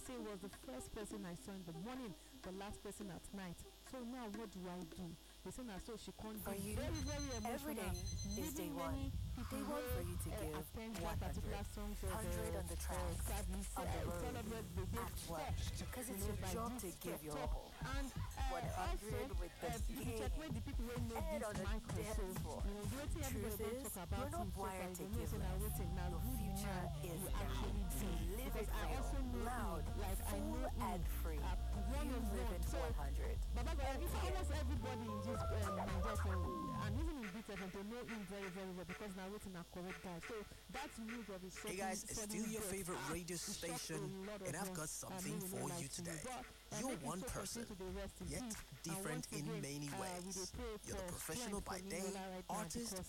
say it was the first person I saw in the morning, the last person at night. So now what do I do? They say now so she can't For be you, very, very every emotional. day is day one. Day one for you to give attend that 100. particular songs of 100 on the track, service, on the tell them road, where they get at work. touched. Because it's You know, your by job this to give your top. all. And 100 with the if you check where the people will know and on this the mic also, dance floor. you know, the way everybody Truth don't is, talk about you're not him so far, wired you to know, give say now less. waiting now Your good future man is you now. actually do. Live Because it I also real, know loud, like I full know and free. one You on live one. it So 100. Baba God, if Yeah. almost everybody in this Nigeria and even in Beat FM, they know him very, very well because now waiting a correct guy. So that's news of his. Hey guys, it's still your favorite radio station, and I've got something for you today. You're one person, yet different in many ways. You're the professional by day, artist